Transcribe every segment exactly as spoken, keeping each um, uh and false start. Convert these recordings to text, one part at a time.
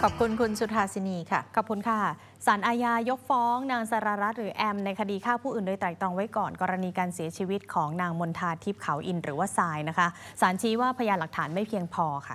ขอบคุณคุณสุธาสินีค่ะขอบคุณค่ะศาลอาญายกฟ้องนางสรารัตน์หรือแอมในคดีฆ่าผู้อื่นโดยไตร่ตรองไว้ก่อนกรณีการเสียชีวิตของนางมนทาทิพย์เขาอินหรือว่าทรายนะคะศาลชี้ว่าพยานหลักฐานไม่เพียงพอค่ะ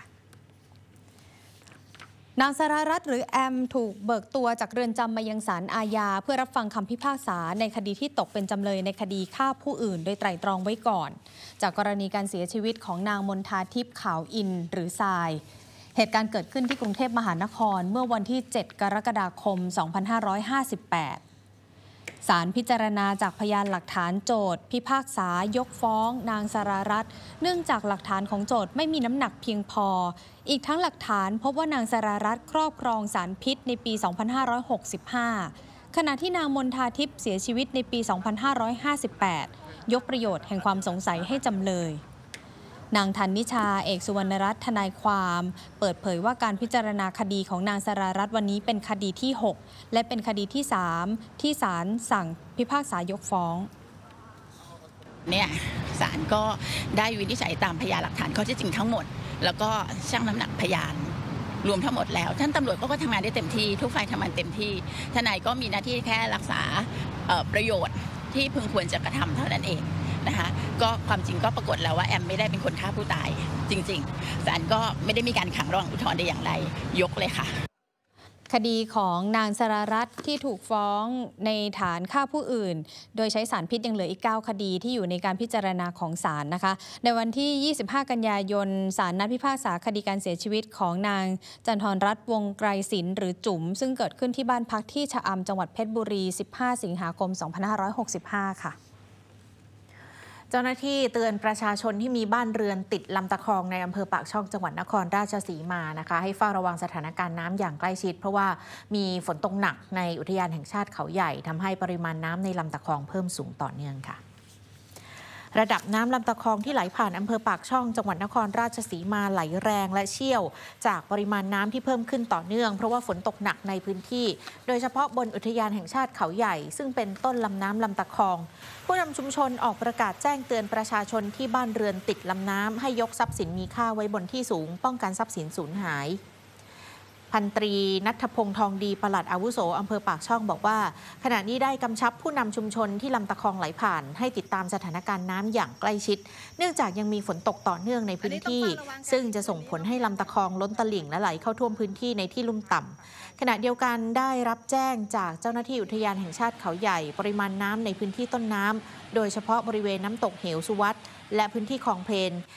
นางสรารัตน์หรือแอมถูกเบิกตัวจากเรือนจำมายังศาลอาญาเพื่อรับฟังคำพิพากษาในคดีที่ตกเป็นจำเลยในคดีฆ่าผู้อื่นโดยไตร่ตรองไว้ก่อนจากกรณีการเสียชีวิตของนางมนทาทิพย์เขาอินหรือทรายเหตุการณ์เกิดขึ้นที่กรุงเทพมหานครเมื่อวันที่เจ็ดกรกฎาคมสองพันห้าร้อยห้าสิบแปดศาลพิจารณาจากพยานหลักฐานโจทก์พิพากษายกฟ้องนางสรารัตน์เนื่องจากหลักฐานของโจทก์ไม่มีน้ำหนักเพียงพออีกทั้งหลักฐานพบว่านางสรารัตน์ครอบครองสารพิษในปี สองพันห้าร้อยหกสิบห้า ขณะที่นางมนทาทิพย์เสียชีวิตในปี สองพันห้าร้อยห้าสิบแปด ยกประโยชน์แห่งความสงสัยให้จำเลยนางธันนิชาเอกสุวรรณรัตน์ทนายความเปิดเผยว่าการพิจารณาคดีของนางสรารัตน์วันนี้เป็นคดีที่หกและเป็นคดีที่สามที่ศาลสั่งพิพากษายกฟ้องเนี่ยศาลก็ได้วินิจฉัยตามพยานหลักฐานข้อเท็จจริงทั้งหมดแล้วก็ชั่งน้ำหนักพยานรวมทั้งหมดแล้วท่านตำรวจก็ทำงานได้เต็มที่ทุกฝ่ายทำงานเต็มที่ทนายก็มีหน้าที่แค่รักษาประโยชน์ที่พึงควรจะกระทำเท่านั้นเองนะคะก็ความจริงก็ปรากฏแล้วว่าแอมไม่ได้เป็นคนฆ่าผู้ตายจริงๆศาลก็ไม่ได้มีการขังระหว่างอุทธรณ์ใดอย่างไรยกเลยค่ะคดีของนางสรารัตน์ที่ถูกฟ้องในฐานฆ่าผู้อื่นโดยใช้สารพิษยังเหลืออีกเก้าคดีที่อยู่ในการพิจารณาของศาลนะคะในวันที่ยี่สิบห้ากันยายนศาลนัดพิพากษาคดีการเสียชีวิตของนางจันทรรัตน์วงไกรศิลป์หรือจุ๋มซึ่งเกิดขึ้นที่บ้านพักที่ชะอำจังหวัดเพชรบุรีสิบห้าสิงหาคมสองพันห้าร้อยหกสิบห้าค่ะเจ้าหน้าที่เตือนประชาชนที่มีบ้านเรือนติดลำตะคองในอำเภอปากช่องจังหวัดนครราชสีมานะคะให้เฝ้าระวังสถานการณ์น้ำอย่างใกล้ชิดเพราะว่ามีฝนตกหนักในอุทยานแห่งชาติเขาใหญ่ทำให้ปริมาณน้ำในลำตะคองเพิ่มสูงต่อเนื่องค่ะระดับน้ำลำตะคองที่ไหลผ่านอำเภอปากช่องจังหวัดนครราชสีมาไหลแรงและเชี่ยวจากปริมาณน้ำที่เพิ่มขึ้นต่อเนื่องเพราะว่าฝนตกหนักในพื้นที่โดยเฉพาะบนอุทยานแห่งชาติเขาใหญ่ซึ่งเป็นต้นลำน้ำลำตะคองผู้นำชุมชนออกประกาศแจ้งเตือนประชาชนที่บ้านเรือนติดลำน้ำให้ยกทรัพย์สินมีค่าไว้บนที่สูงป้องกันทรัพย์สินสูญหายพันตรีณัฐพงษ์ทองดีปลัดอาวุโสอำเภอปากช่องบอกว่าขณะนี้ได้กำชับผู้นำชุมชนที่ลำตะคองไหลผ่านให้ติดตามสถานการณ์น้ำอย่างใกล้ชิดเนื่องจากยังมีฝนตกต่อเนื่องในพื้นที่ซึ่งจะส่งผลให้ลำตะคองล้นตลิ่งและไหลเข้าท่วมพื้นที่ในที่ลุ่มต่ำขณะเดียวกันได้รับแจ้งจากเจ้าหน้าที่อุทยานแห่งชาติเขาใหญ่ปริมาณน้ำในพื้นที่ต้นน้ำโดยเฉพาะบริเวณน้ำตกเหวสุวัตและพื้นที่คลองเพลน